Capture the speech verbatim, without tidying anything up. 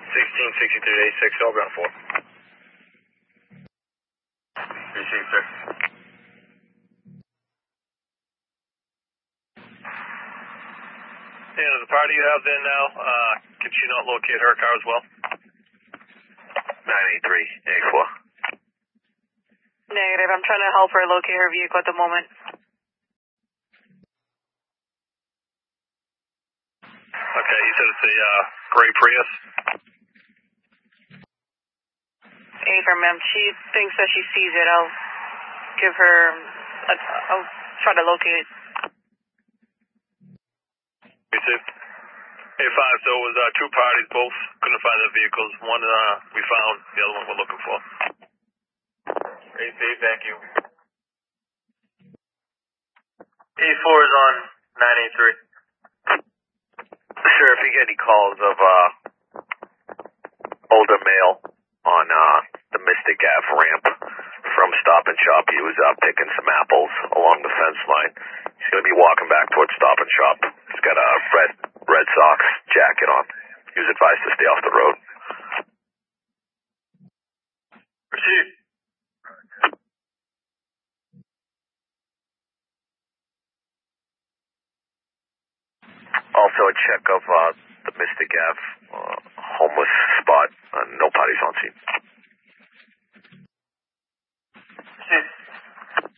sixteen sixty-three to eighty-six, all ground four. Received, sir. And the party you have there now, uh, can she not locate her car as well? nine eighty-three, eighty-four. Negative, I'm trying to help her locate her vehicle at the moment. Okay, you said it's a uh, gray Prius? Affirm, ma'am. She thinks that she sees it. I'll give her, a, I'll try to locate it. Received. A five, so it was uh, two parties, both couldn't find their vehicles. One uh, we found, the other one we're looking for. Received, thank you. A four is on nine eighty-three. Sir, if you get any calls of uh, older male on uh, the Mystic Ave ramp from Stop and Shop, he was uh, picking some apples along the fence line. He's going to be walking back towards Stop and Shop. He's got a red Red Sox jacket on. He was advised to stay off the road. Received. Also a check of uh, the Mystic Ave uh, homeless spot. Uh, no bodies on scene.